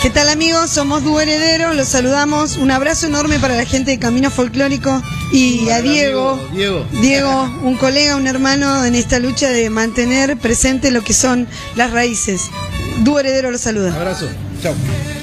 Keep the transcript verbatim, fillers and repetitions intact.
¿Qué tal, amigos? Somos Dúo Heredero, los saludamos. Un abrazo enorme para la gente de Camino Folclórico y a Diego, Diego, Diego, un colega, un hermano en esta lucha de mantener presente lo que son las raíces. Dúo Heredero los saluda. Un abrazo. Chao.